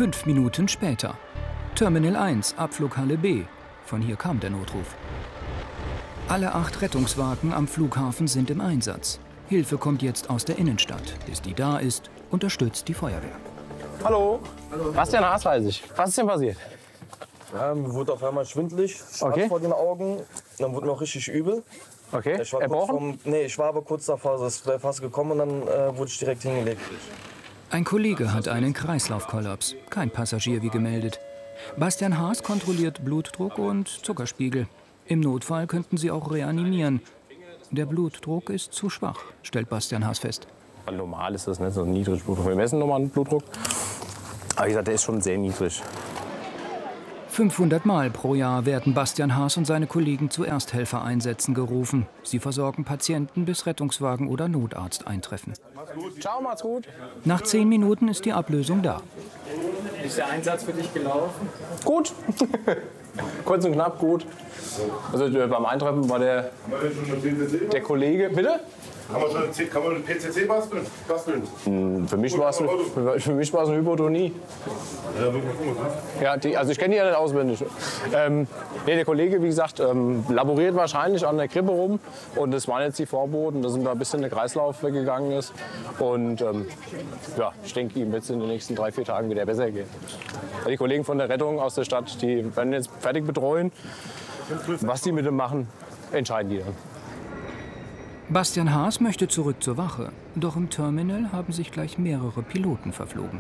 5 Minuten später. Terminal 1, Abflughalle B. Von hier kam der Notruf. Alle 8 Rettungswagen am Flughafen sind im Einsatz. Hilfe kommt jetzt aus der Innenstadt. Bis die da ist, unterstützt die Feuerwehr. Hallo. Bastian Haas weiß ich. Was ist denn passiert? Ja, mir wurde auf einmal schwindelig, schwarz vor den Augen. Dann wurde mir auch richtig übel. Okay, Ich war, erbrochen? ich war aber kurz davor, es wäre fast gekommen und dann wurde ich direkt hingelegt. Ein Kollege hat einen Kreislaufkollaps. Kein Passagier wie gemeldet. Bastian Haas kontrolliert Blutdruck und Zuckerspiegel. Im Notfall könnten sie auch reanimieren. Der Blutdruck ist zu schwach, stellt Bastian Haas fest. Normal ist das nicht so niedrig Blutdruck. Wir messen nochmal einen Blutdruck. Aber wie gesagt, der ist schon sehr niedrig. 500 Mal pro Jahr werden Bastian Haas und seine Kollegen zu Ersthelfereinsätzen gerufen. Sie versorgen Patienten, bis Rettungswagen oder Notarzt eintreffen. Ciao, macht's gut. Nach 10 Minuten ist die Ablösung da. Ist der Einsatz für dich gelaufen? Gut. Kurz und knapp gut. Also beim Eintreffen war der Kollege. Bitte? Kann man PCC basteln? Für mich war es eine Hypotonie. Ja, also ich kenne die ja nicht auswendig. Der Kollege, wie gesagt, laboriert wahrscheinlich an der Grippe rum. Und das waren jetzt die Vorboten, dass ihm da ein bisschen der Kreislauf weggegangen ist. Und ja, ich denke, ihm wird es in den nächsten 3-4 Tagen wieder besser gehen. Die Kollegen von der Rettung aus der Stadt, die werden jetzt fertig betreuen. Was die mit ihm machen, entscheiden die dann. Bastian Haas möchte zurück zur Wache. Doch im Terminal haben sich gleich mehrere Piloten verflogen.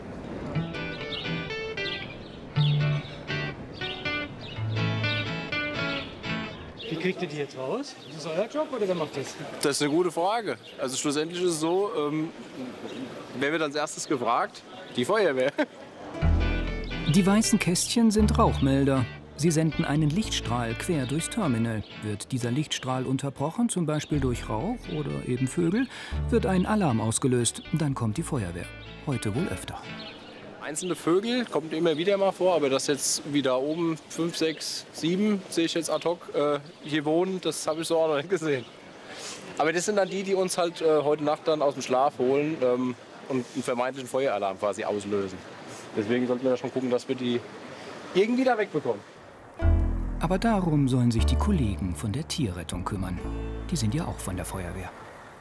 Wie kriegt ihr die jetzt raus? Ist das euer Job oder wer macht das? Das ist eine gute Frage. Also schlussendlich ist es so, wer wird als erstes gefragt? Die Feuerwehr. Die weißen Kästchen sind Rauchmelder. Sie senden einen Lichtstrahl quer durchs Terminal. Wird dieser Lichtstrahl unterbrochen, zum Beispiel durch Rauch oder eben Vögel, wird ein Alarm ausgelöst. Dann kommt die Feuerwehr. Heute wohl öfter. Einzelne Vögel kommt immer wieder mal vor, aber dass jetzt wie da oben 5, 6, 7 sehe ich jetzt ad hoc hier wohnen, das habe ich so auch noch nicht gesehen. Aber das sind dann die uns halt heute Nacht dann aus dem Schlaf holen und einen vermeintlichen Feueralarm quasi auslösen. Deswegen sollten wir da schon gucken, dass wir die irgendwie da wegbekommen. Aber darum sollen sich die Kollegen von der Tierrettung kümmern. Die sind ja auch von der Feuerwehr.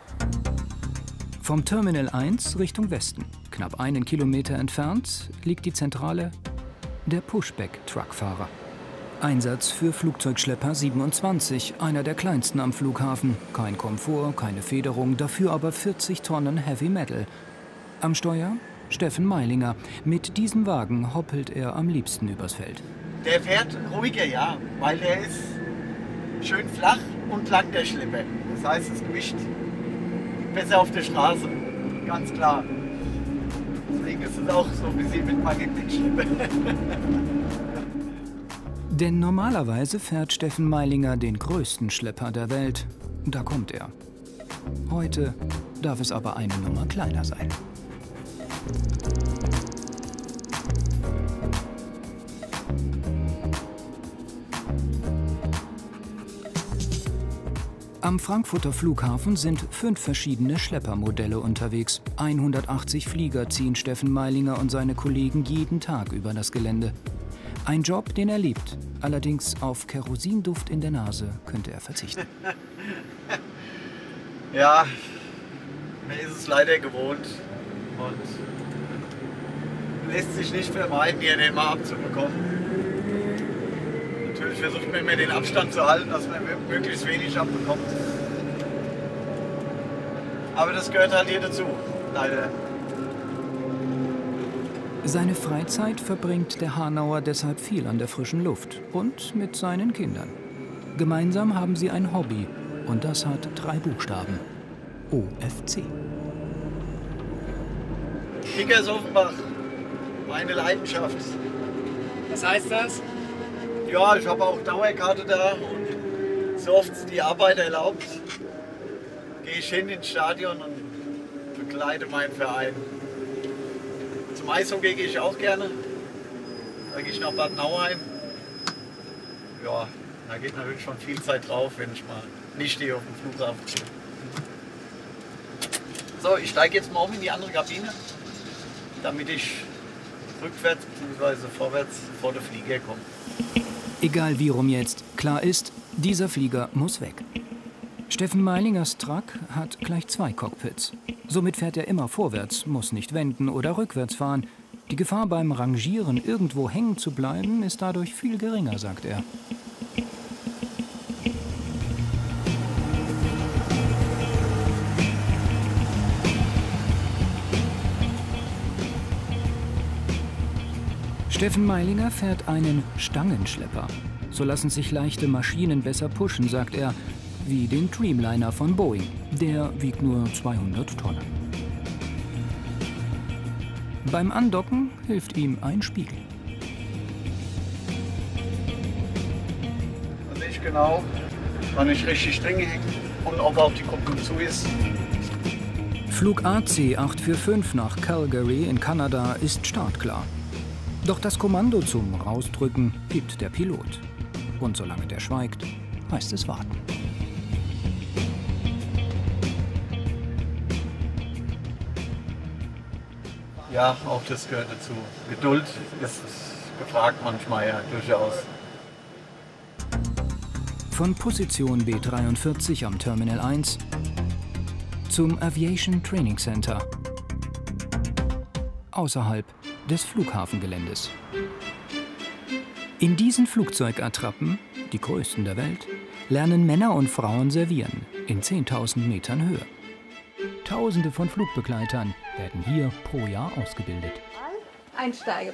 Vom Terminal 1 Richtung Westen, knapp 1 Kilometer entfernt, liegt die Zentrale der Pushback-Truckfahrer. Einsatz für Flugzeugschlepper 27, einer der kleinsten am Flughafen. Kein Komfort, keine Federung, dafür aber 40 Tonnen Heavy Metal. Am Steuer Steffen Meilinger. Mit diesem Wagen hoppelt er am liebsten übers Feld. Der fährt ruhiger, ja, weil der ist schön flach und lang, der Schlepper. Das heißt, das Gewicht besser auf der Straße, ganz klar. Deswegen ist es auch so ein bisschen mit Magnetschlepper. Denn normalerweise fährt Steffen Meilinger den größten Schlepper der Welt. Da kommt er. Heute darf es aber eine Nummer kleiner sein. Am Frankfurter Flughafen sind 5 verschiedene Schleppermodelle unterwegs. 180 Flieger ziehen Steffen Meilinger und seine Kollegen jeden Tag über das Gelände. Ein Job, den er liebt. Allerdings auf Kerosinduft in der Nase könnte er verzichten. Ja, mir ist es leider gewohnt und lässt sich nicht vermeiden, hier den mal abzubekommen. Natürlich versucht man immer den Abstand zu halten, dass man möglichst wenig abbekommt. Aber das gehört halt hier dazu, leider. Seine Freizeit verbringt der Hanauer deshalb viel an der frischen Luft und mit seinen Kindern. Gemeinsam haben sie ein Hobby und das hat 3 Buchstaben. OFC. Kickers Offenbach, meine Leidenschaft. Was heißt das? Ja, ich habe auch Dauerkarte da und so oft die Arbeit erlaubt, gehe ich hin ins Stadion und begleite meinen Verein. Zum Eishockey gehe ich auch gerne. Da gehe ich nach Bad Nauheim. Ja, da geht natürlich schon viel Zeit drauf, wenn ich mal nicht hier auf dem Flughafen bin. So, ich steige jetzt mal um in die andere Kabine, damit ich rückwärts bzw. vorwärts vor der Flieger kommt. Egal wie rum jetzt, klar ist, dieser Flieger muss weg. Steffen Meilingers Truck hat gleich 2 Cockpits. Somit fährt er immer vorwärts, muss nicht wenden oder rückwärts fahren. Die Gefahr beim Rangieren irgendwo hängen zu bleiben ist dadurch viel geringer, sagt er. Steffen Meilinger fährt einen Stangenschlepper. So lassen sich leichte Maschinen besser pushen, sagt er, wie den Dreamliner von Boeing. Der wiegt nur 200 Tonnen. Beim Andocken hilft ihm ein Spiegel. Und nicht genau, wann ich richtig streng hänge und ob auch die Kupplung zu ist. Flug AC845 nach Calgary in Kanada ist startklar. Doch das Kommando zum Rausdrücken gibt der Pilot. Und solange der schweigt, heißt es warten. Ja, auch das gehört dazu. Geduld ist gefragt manchmal, ja, durchaus. Von Position B43 am Terminal 1 zum Aviation Training Center außerhalb des Flughafengeländes. In diesen Flugzeugattrappen, die größten der Welt, lernen Männer und Frauen servieren in 10.000 Metern Höhe. Tausende von Flugbegleitern werden hier pro Jahr ausgebildet. Einsteigen.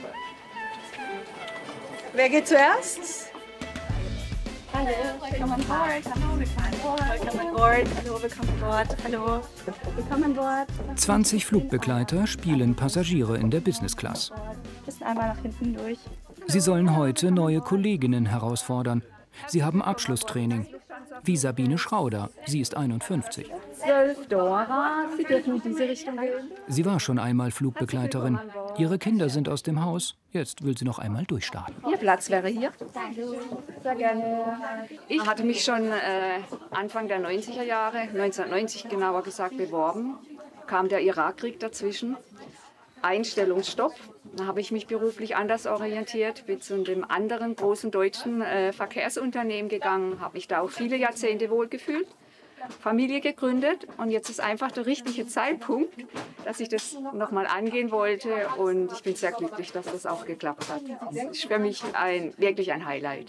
Wer geht zuerst? Hallo, willkommen an Bord. Hallo, willkommen an Bord. Hallo, willkommen an Bord. Hallo, willkommen an Bord. 20 Flugbegleiter spielen Passagiere in der Business Class. Bisschen einmal nach hinten durch. Sie sollen heute neue Kolleginnen herausfordern. Sie haben Abschlusstraining. Wie Sabine Schrauder, sie ist 51. 12 Dora, Sie dürfen in diese Richtung gehen. Sie war schon einmal Flugbegleiterin. Ihre Kinder sind aus dem Haus. Jetzt will sie noch einmal durchstarten. Ihr Platz wäre hier. Sehr gerne. Ich hatte mich schon Anfang der 90er Jahre, 1990 genauer gesagt, beworben. Kam der Irakkrieg dazwischen. Einstellungsstopp. Da habe ich mich beruflich anders orientiert, bin zu einem anderen großen deutschen Verkehrsunternehmen gegangen, habe mich da auch viele Jahrzehnte wohlgefühlt, Familie gegründet und jetzt ist einfach der richtige Zeitpunkt, dass ich das nochmal angehen wollte und ich bin sehr glücklich, dass das auch geklappt hat. Das ist für mich wirklich ein Highlight.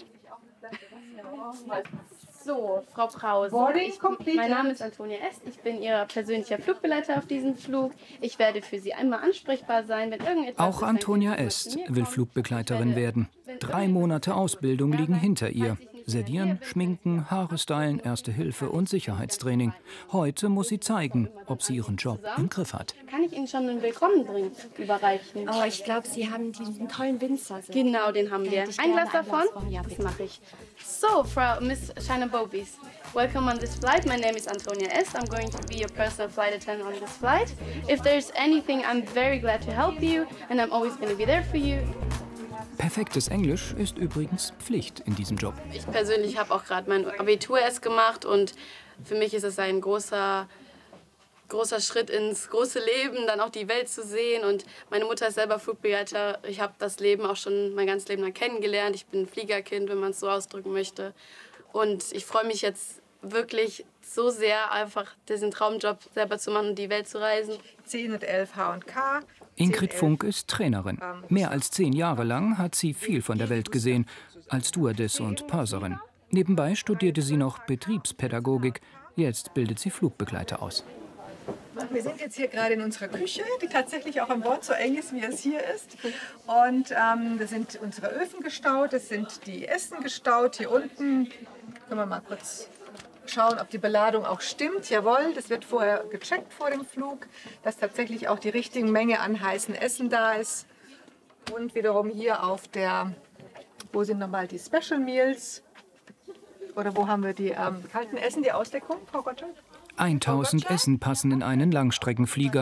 So, Frau Krause, mein Name ist Antonia Est, ich bin Ihr persönlicher Flugbegleiter auf diesem Flug. Ich werde für Sie einmal ansprechbar sein, wenn irgendetwas... Auch Antonia Est will Flugbegleiterin werden. 3 Monate Ausbildung liegen hinter ihr. Servieren, Schminken, Haare stylen, Erste Hilfe und Sicherheitstraining. Heute muss sie zeigen, ob sie ihren Job im Griff hat. Kann ich Ihnen schon einen Willkommendrink überreichen? Oh, ich glaube, Sie haben diesen tollen Winzer. Genau, den haben wir. Ein Glas davon? Ja, das mache ich. So, Frau Miss Shina Bobis, welcome on this flight. My name is Antonia Est. I'm going to be your personal flight attendant on this flight. If there's anything, I'm very glad to help you and I'm always going to be there for you. Perfektes Englisch ist übrigens Pflicht in diesem Job. Ich persönlich habe auch gerade mein Abitur erst gemacht und für mich ist es ein großer Schritt ins große Leben, dann auch die Welt zu sehen. Und meine Mutter ist selber Flugbegleiter. Ich habe das Leben auch schon mein ganzes Leben lang kennengelernt. Ich bin ein Fliegerkind, wenn man es so ausdrücken möchte. Und ich freue mich jetzt wirklich so sehr, einfach diesen Traumjob selber zu machen und die Welt zu reisen. 10 und 11 H&K. Ingrid Funk ist Trainerin. Mehr als 10 Jahre lang hat sie viel von der Welt gesehen, als Stewardess und Purserin. Nebenbei studierte sie noch Betriebspädagogik. Jetzt bildet sie Flugbegleiter aus. Wir sind jetzt hier gerade in unserer Küche, die tatsächlich auch an Bord so eng ist, wie es hier ist. Und da sind unsere Öfen gestaut, es sind die Essen gestaut. Hier unten können wir mal kurz schauen, ob die Beladung auch stimmt. Jawohl, das wird vorher gecheckt vor dem Flug, dass tatsächlich auch die richtige Menge an heißem Essen da ist. Und wiederum hier auf der, wo sind nochmal die Special Meals? Oder wo haben wir die kalten Essen, die Ausdeckung, Frau Gottschalk? 1000 Essen passen in einen Langstreckenflieger.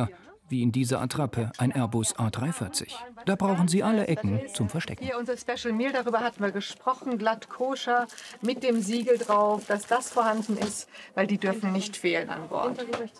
wie in dieser Attrappe, ein Airbus A340. Da brauchen Sie alle Ecken zum Verstecken. Hier unser Special Meal, darüber hatten wir gesprochen, glatt koscher, mit dem Siegel drauf, dass das vorhanden ist, weil die dürfen nicht fehlen an Bord.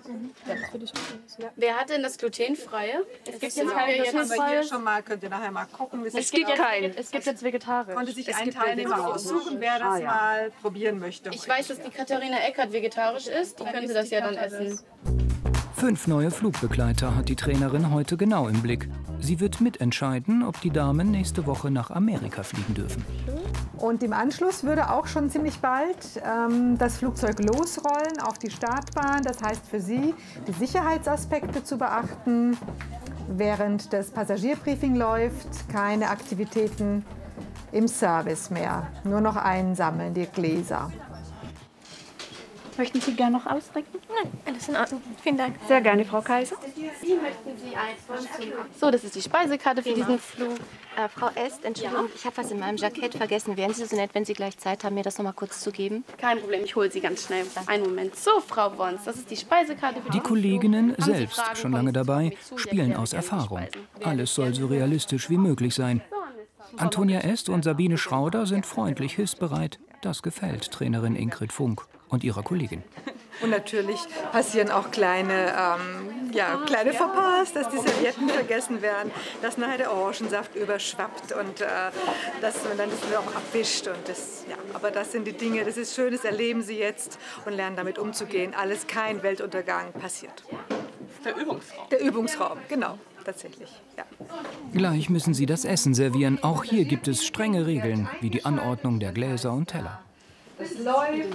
Wer hat denn das glutenfreie? Es gibt jetzt kein glutenfreie. Schon mal, könnt ihr nachher mal gucken. Es gibt keinen. Es gibt jetzt vegetarisch. Konnte sich ein Teilnehmer aussuchen, wer das mal probieren möchte. Ich weiß, dass die Katharina Eckert vegetarisch ist. Die könnte das ja dann essen. 5 neue Flugbegleiter hat die Trainerin heute genau im Blick. Sie wird mitentscheiden, ob die Damen nächste Woche nach Amerika fliegen dürfen. Und im Anschluss würde auch schon ziemlich bald das Flugzeug losrollen auf die Startbahn. Das heißt für Sie, die Sicherheitsaspekte zu beachten. Während das Passagierbriefing läuft, keine Aktivitäten im Service mehr. Nur noch einsammeln, die Gläser. Möchten Sie gerne noch ausdrücken? Nein, alles in Ordnung. Vielen Dank. Sehr gerne, Frau Kaiser. Wie möchten Sie so, das ist die Speisekarte für diesen Flug. Frau Est, Entschuldigung, ich habe was in meinem Jackett vergessen. Wären Sie so nett, wenn Sie gleich Zeit haben, mir das noch mal kurz zu geben? Kein Problem, ich hole Sie ganz schnell. Einen Moment. So, Frau Wons, das ist die Speisekarte für die Kolleginnen, selbst schon lange dabei, spielen aus Erfahrung. Alles soll so realistisch wie möglich sein. Antonia Est und Sabine Schrauder sind freundlich hilfsbereit. Das gefällt Trainerin Ingrid Funk und ihrer Kollegin. Und natürlich passieren auch kleine Fauxpas, dass die Servietten vergessen werden, dass nachher der Orangensaft überschwappt und dass man dann das auch abwischt. Und aber das sind die Dinge, das ist schön, das erleben sie jetzt und lernen damit umzugehen. Alles kein Weltuntergang passiert. Der Übungsraum. Der Übungsraum, genau. Tatsächlich, ja. Gleich müssen sie das Essen servieren. Auch hier gibt es strenge Regeln, wie die Anordnung der Gläser und Teller. Es läuft.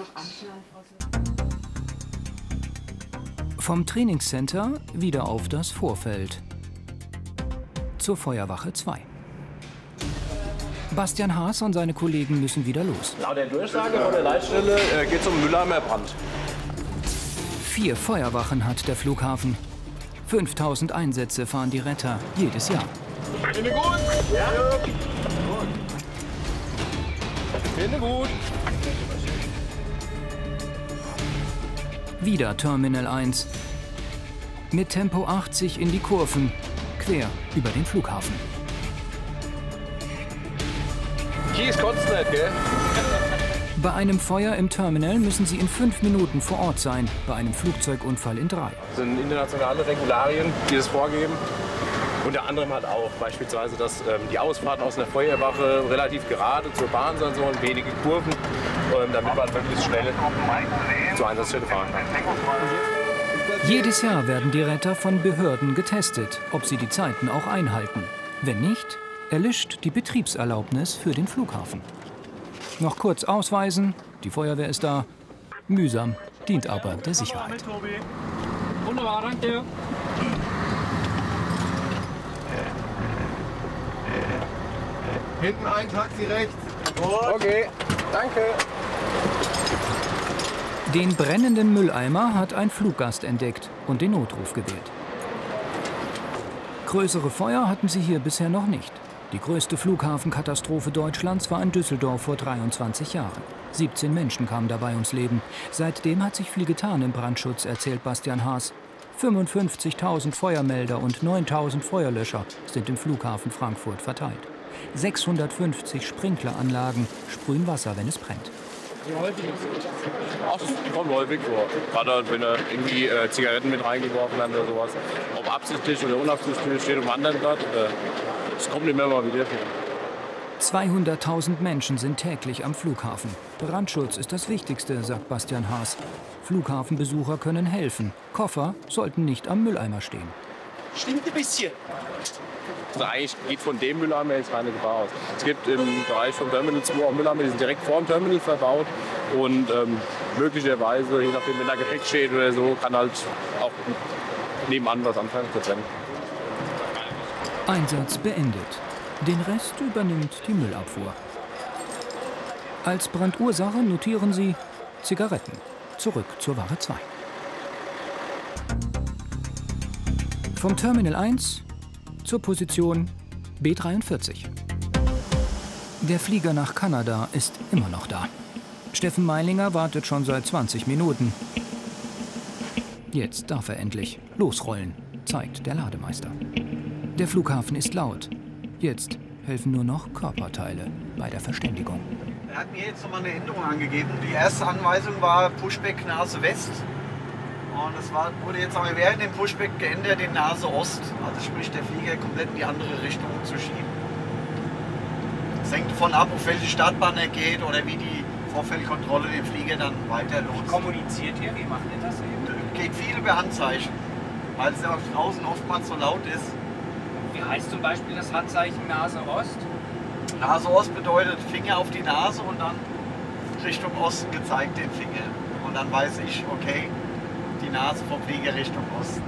Vom Trainingscenter wieder auf das Vorfeld. Zur Feuerwache 2. Bastian Haas und seine Kollegen müssen wieder los. Laut der Durchsage von der Leitstelle geht es um Mülheimer Brand. 4 Feuerwachen hat der Flughafen. 5000 Einsätze fahren die Retter jedes Jahr. Finde gut? Ja. Finde gut. Wieder Terminal 1. Mit Tempo 80 in die Kurven, quer über den Flughafen. Kies kotzt nicht, gell? Bei einem Feuer im Terminal müssen sie in 5 Minuten vor Ort sein, bei einem Flugzeugunfall in 3. Das sind internationale Regularien, die das vorgeben. Unter anderem halt auch beispielsweise, dass die Ausfahrten aus einer Feuerwache relativ gerade zur Bahn sein sollen, wenige Kurven, damit man möglichst schnell zur Einsatzstelle fahren kann. Jedes Jahr werden die Retter von Behörden getestet, ob sie die Zeiten auch einhalten. Wenn nicht, erlischt die Betriebserlaubnis für den Flughafen. Noch kurz ausweisen, die Feuerwehr ist da. Mühsam, dient aber der Sicherheit. Wunderbar, danke. Hinten ein Taxi rechts. Okay, danke. Den brennenden Mülleimer hat ein Fluggast entdeckt und den Notruf gewählt. Größere Feuer hatten sie hier bisher noch nicht. Die größte Flughafenkatastrophe Deutschlands war in Düsseldorf vor 23 Jahren. 17 Menschen kamen dabei ums Leben. Seitdem hat sich viel getan im Brandschutz, erzählt Bastian Haas. 55.000 Feuermelder und 9.000 Feuerlöscher sind im Flughafen Frankfurt verteilt. 650 Sprinkleranlagen sprühen Wasser, wenn es brennt. Ach, das kommt häufig vor. Gerade wenn er irgendwie Zigaretten mit reingeworfen hat oder sowas. Ob absichtlich oder unabsichtlich, steht um anderen Blatt. Das kommt immer mal wieder vor. 200.000 Menschen sind täglich am Flughafen. Brandschutz ist das Wichtigste, sagt Bastian Haas. Flughafenbesucher können helfen. Koffer sollten nicht am Mülleimer stehen. Stimmt ein bisschen. Also eigentlich geht von dem Mülleimer jetzt keine Gefahr aus. Es gibt im Bereich von Terminal 2 auch Mülleimer, die sind direkt vor dem Terminal verbaut. Und möglicherweise, je nachdem, wenn da Gepäck steht oder so, kann halt auch nebenan was anfangen zu brennen. Einsatz beendet. Den Rest übernimmt die Müllabfuhr. Als Brandursache notieren sie Zigaretten. Zurück zur Wache 2. Vom Terminal 1 zur Position B43. Der Flieger nach Kanada ist immer noch da. Steffen Meilinger wartet schon seit 20 Minuten. Jetzt darf er endlich losrollen. zeigt der Lademeister. Der Flughafen ist laut. Jetzt helfen nur noch Körperteile bei der Verständigung. Er hat mir jetzt nochmal eine Änderung angegeben. Die erste Anweisung war Pushback Nase West. Und das wurde jetzt aber während dem Pushback geändert in Nase Ost. Also sprich, der Flieger komplett in die andere Richtung zu schieben. Es hängt davon ab, auf welche Startbahn er geht oder wie die Vorfeldkontrolle den Flieger dann weiter los. Wie kommuniziert ihr? Wie macht ihr das eben? Geht viel über Handzeichen, weil es ja draußen oftmals so laut ist. Wie heißt zum Beispiel das Handzeichen Nase Ost? Nase Ost bedeutet Finger auf die Nase und dann Richtung Osten gezeigt den Finger. Und dann weiß ich, okay, die Nase vom Flieger Richtung Osten.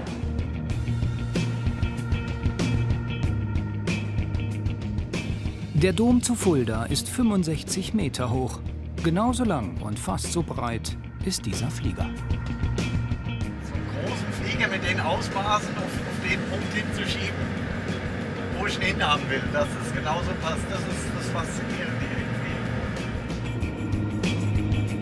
Der Dom zu Fulda ist 65 Meter hoch. Genauso lang und fast so breit ist dieser Flieger. So einen großen Flieger mit den Ausmaßen auf den Punkt hinzuschieben, wo ich ihn hinhaben will. Das ist genauso passt. Das ist das Faszinierende hier.